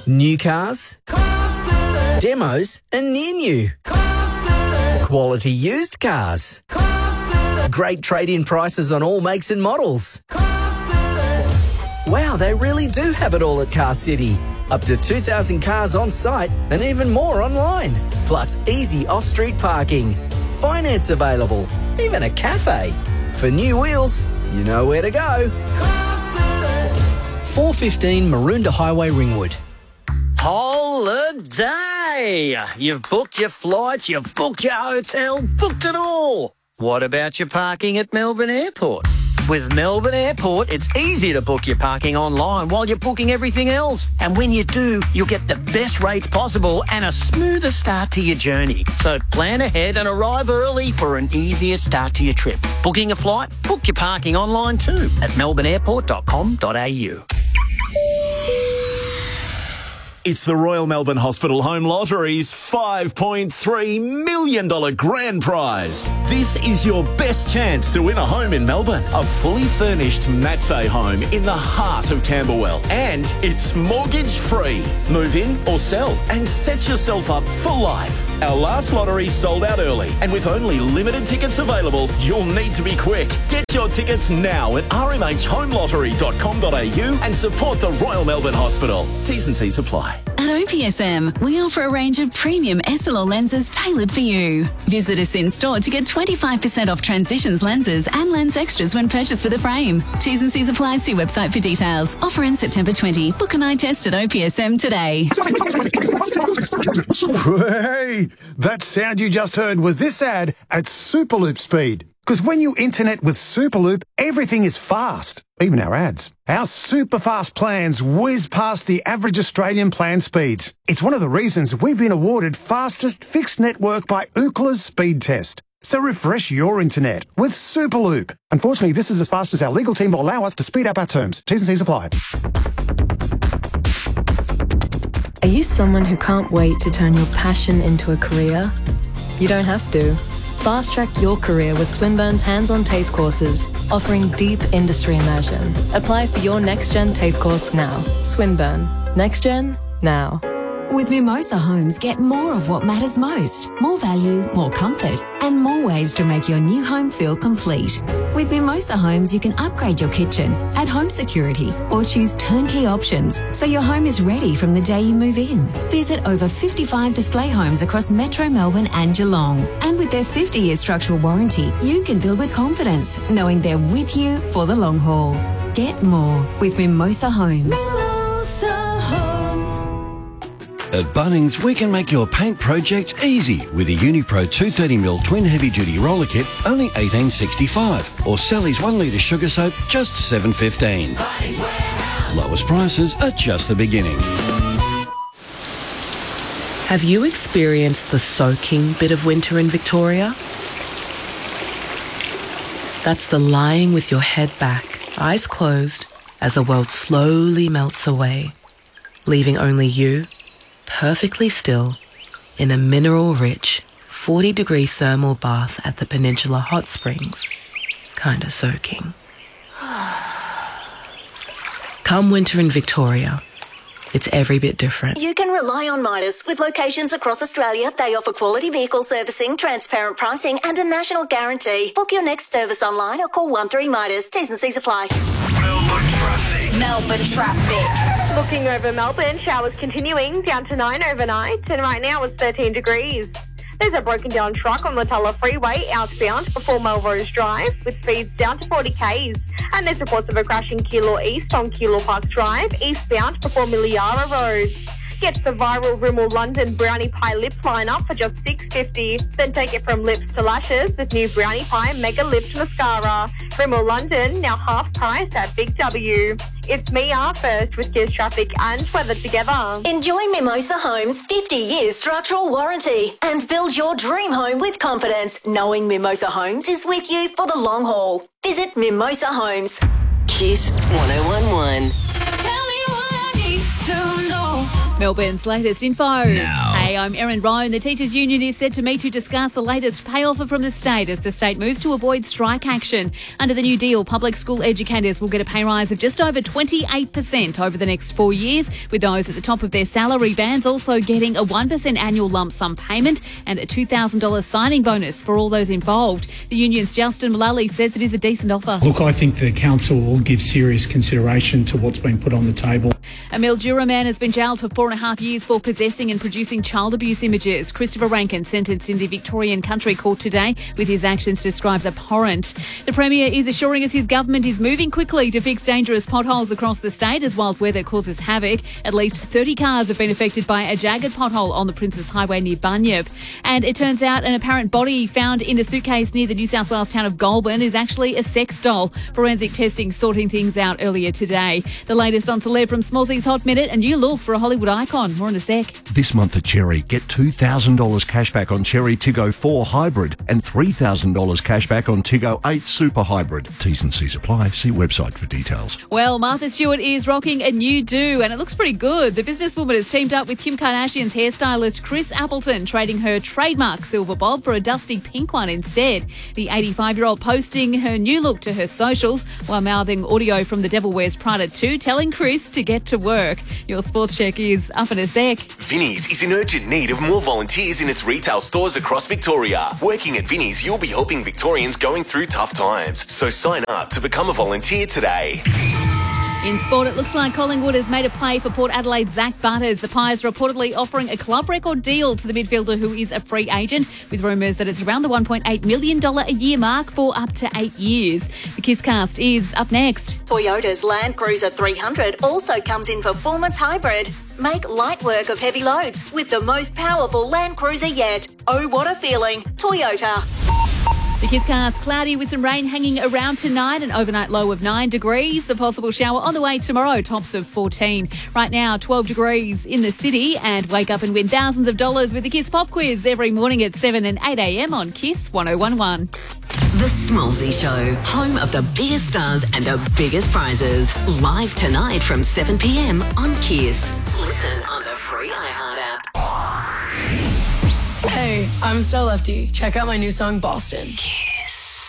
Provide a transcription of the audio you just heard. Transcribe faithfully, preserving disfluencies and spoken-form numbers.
New cars, demos and near new, quality used cars, great trade-in prices on all makes and models. Wow, they really do have it all at Car City. Up to two thousand cars on site and even more online. Plus easy off-street parking. Finance available. Even a cafe. For new wheels, you know where to go. four fifteen Maroondah Highway, Ringwood. Holiday! You've booked your flights, you've booked your hotel, booked it all. What about your parking at Melbourne Airport? With Melbourne Airport, it's easy to book your parking online while you're booking everything else. And when you do, you'll get the best rates possible and a smoother start to your journey. So plan ahead and arrive early for an easier start to your trip. Booking a flight? Book your parking online too at melbourne airport dot com dot a u. It's the Royal Melbourne Hospital Home Lottery's five point three million dollars grand prize. This is your best chance to win a home in Melbourne. A fully furnished Matsay home in the heart of Camberwell. And it's mortgage free. Move in or sell and set yourself up for life. Our last lottery sold out early, and with only limited tickets available, you'll need to be quick. Get your tickets now at r m h home lottery dot com dot a u and support the Royal Melbourne Hospital. T's and C's apply. At O P S M, we offer a range of premium S L R lenses tailored for you. Visit us in store to get twenty-five percent off Transitions lenses and lens extras when purchased with a frame. T's and C's apply. See website for details. Offer ends September twentieth. Book an eye test at O P S M today. Hey, that sound you just heard was this ad at Superloop speed. Because when you internet with Superloop, everything is fast, even our ads. Our super fast plans whiz past the average Australian plan speeds. It's one of the reasons we've been awarded fastest fixed network by Ookla's speed test. So refresh your internet with Superloop. Unfortunately, this is as fast as our legal team will allow us to speed up our terms. T's and C's apply. Are you someone who can't wait to turn your passion into a career? You don't have to. Fast track your career with Swinburne's hands-on TAFE courses, offering deep industry immersion. Apply for your next-gen TAFE course now. Swinburne. Next Gen, now. With Mimosa Homes, get more of what matters most. More value, more comfort, and more ways to make your new home feel complete. With Mimosa Homes, you can upgrade your kitchen, add home security, or choose turnkey options so your home is ready from the day you move in. Visit over fifty-five display homes across Metro Melbourne and Geelong. And with their fifty-year structural warranty, you can build with confidence, knowing they're with you for the long haul. Get more with Mimosa Homes. Mimosa Homes. At Bunnings, we can make your paint project easy with a Unipro two thirty mil twin heavy-duty roller kit, only eighteen sixty-five, or Sally's one litre sugar soap, just seven fifteen. Lowest prices are just the beginning. Have you experienced the soaking bit of winter in Victoria? That's the lying with your head back, eyes closed, as the world slowly melts away, leaving only you, perfectly still, in a mineral-rich, forty degree thermal bath at the Peninsula Hot Springs, kinda soaking. Come winter in Victoria, it's every bit different. You can rely on Midas. With locations across Australia, they offer quality vehicle servicing, transparent pricing and a national guarantee. Book your next service online or call one three Midas. T's and C's apply. Melbourne traffic. Melbourne traffic. Looking over Melbourne, showers continuing, down to nine overnight, and right now it's thirteen degrees. There's a broken down truck on the Tulla Freeway outbound before Melrose Drive with speeds down to forty kays. And there's reports of a crash in Keilor East on Keilor Park Drive, eastbound before Miliara Road. Get the viral Rimmel London Brownie Pie Lips lineup for just six fifty. Then take it from lips to lashes with new Brownie Pie Mega Lips Mascara. Rimmel London, now half price at Big W. It's Mia first with Gears Traffic and weather together. Enjoy Mimosa Homes' fifty year structural warranty and build your dream home with confidence, knowing Mimosa Homes is with you for the long haul. Visit Mimosa Homes. Kiss one oh one one. Melbourne's latest info. Now. Hey, G'day, I'm Erin Rowan. The Teachers Union is set to meet to discuss the latest pay offer from the state as the state moves to avoid strike action. Under the new deal, public school educators will get a pay rise of just over twenty-eight percent over the next four years, with those at the top of their salary bands also getting a one percent annual lump sum payment and a two thousand dollars signing bonus for all those involved. The union's Justin Mullally says it is a decent offer. Look, I think the council will give serious consideration to what's been put on the table. A Mildura man has been jailed for four and a half years for possessing and producing child abuse images. Christopher Rankin sentenced in the Victorian Country Court today, with his actions described abhorrent. The Premier is assuring us his government is moving quickly to fix dangerous potholes across the state as wild weather causes havoc. At least thirty cars have been affected by a jagged pothole on the Princes Highway near Bunyip. And it turns out an apparent body found in a suitcase near the New South Wales town of Goulburn is actually a sex doll. Forensic testing sorting things out earlier today. The latest on Celeb from Smallsy's Hot Minute, a new look for a Hollywood icon. More in a sec. This month at Cherry, get two thousand dollars cash back on Cherry Tiggo four Hybrid and three thousand dollars cash back on Tiggo eight Super Hybrid. T's and C's apply. See website for details. Well, Martha Stewart is rocking a new do, and it looks pretty good. The businesswoman has teamed up with Kim Kardashian's hairstylist Chris Appleton, trading her trademark silver bob for a dusty pink one instead. The eighty-five-year-old posting her new look to her socials while mouthing audio from The Devil Wears Prada two, telling Chris to get to work. Your sports check is up in a sec. Vinnie's is in urgent need of more volunteers in its retail stores across Victoria. Working at Vinnie's, you'll be helping Victorians going through tough times. So sign up to become a volunteer today. In sport, it looks like Collingwood has made a play for Port Adelaide's Zach Butters. The Pies are reportedly offering a club record deal to the midfielder, who is a free agent, with rumours that it's around the one point eight million dollars a year mark for up to eight years. The Kisscast is up next. Toyota's Land Cruiser three hundred also comes in Performance Hybrid. Make light work of heavy loads with the most powerful Land Cruiser yet. Oh, what a feeling. Toyota. The Kisscast, cloudy with some rain hanging around tonight, an overnight low of nine degrees. A possible shower on the way tomorrow, tops of fourteen. Right now, twelve degrees in the city, and wake up and win thousands of dollars with the Kiss Pop Quiz every morning at seven and eight a.m. on Kiss one oh one one. The Smallsy Show, home of the biggest stars and the biggest prizes. Live tonight from seven p.m. on Kiss. Listen on the free iHeart app. Hey, I'm Stella Lefty. Check out my new song, Boston.